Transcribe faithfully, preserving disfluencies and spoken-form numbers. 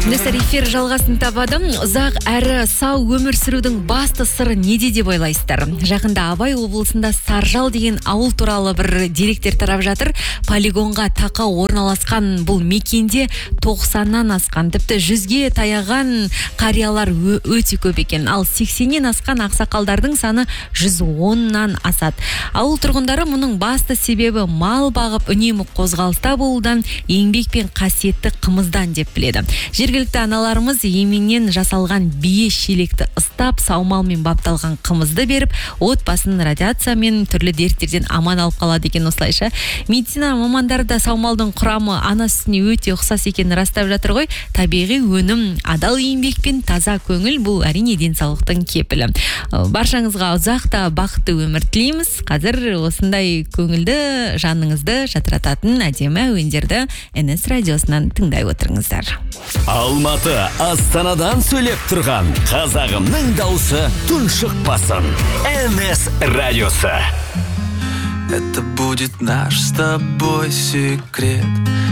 Достар, эфир жалғасын табады. Ұзақ әрі сау өмір сүрудің басты сыры неде деп ойлайсыздар? Жақында Абай облысында Саржал деген ауыл туралы бір деректер тарап жатыр. Полигонға тақау орналасқан бұл мекенде тоқсаннан асқан, тіпті жүзге таяған қариялар өте көп екен. Ал сексеннен асқан ақсақалдардың саны жүз оннан асады. Ауыл тұрғындары мұның басты себебі мал бағып үнемі қозғалыста болудан, еңбек пен қасиетті қымыздан деп біледі. Жергілікті аналарымыз еменнен жасалған бие шелекті ыстап, саумалмен бапталған қымызды беріп, отбасын радиация мен түрлі дерттерден аман алып қалады екен осылайша. Медицина мамандары да саумалдың құрамы ана сүтіне өте ұқсас екенін растап жатыр ғой. Табиғи өнім, адал еңбек пен таза көңіл бұл әрине денсаулықтың кепілі. Баршаңызға ұзақ та бақытты өмір тілейміз. Қазір осындай көңілді, жаныңызды жатырататын әдемі әуендерді эн эс радиосынан тыңдай отырыңыздар. Алматы, Астанадан сөйлеп тұрған қазағымның дауысы тұншықпасын. эн эс радиосы. Это будет наш с тобой секрет.